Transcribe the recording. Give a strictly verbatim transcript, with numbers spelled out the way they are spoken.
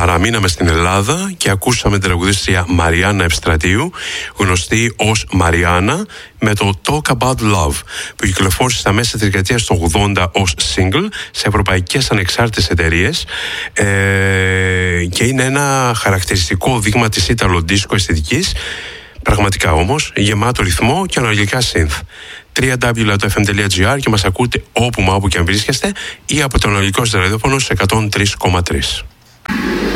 παραμείναμε στην Ελλάδα και ακούσαμε την τραγουδίστρια Μαριάννα Ευστρατείου, γνωστή ως Μαριάννα, με το Talk About Love, που κυκλοφόρησε στα μέσα της δεκαετίας του ογδόντα ως single σε ευρωπαϊκές ανεξάρτητες εταιρείες, ε, και είναι ένα χαρακτηριστικό δείγμα της ιταλο-δίσκο αισθητικής, πραγματικά όμως γεμάτο ρυθμό και αναλογικά synth. double-u double-u double-u τελεία το εφ εμ τελεία τζι άρ και μας ακούτε όπου μα όπου και αν βρίσκεστε ή από το αναλογικό σας ραδιόφωνο σε εκατόν τρία κόμμα τρία.